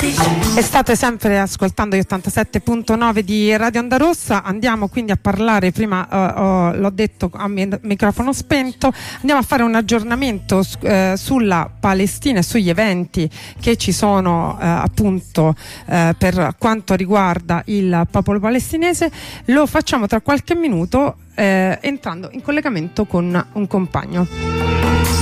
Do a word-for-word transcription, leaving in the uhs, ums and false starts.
E state sempre ascoltando gli ottantasette virgola nove di Radio Onda Rossa. Andiamo quindi a parlare, prima uh, uh, l'ho detto a mi- microfono spento, andiamo a fare un aggiornamento uh, sulla Palestina e sugli eventi che ci sono uh, appunto uh, per quanto riguarda il popolo palestinese. Lo facciamo tra qualche minuto uh, entrando in collegamento con un compagno.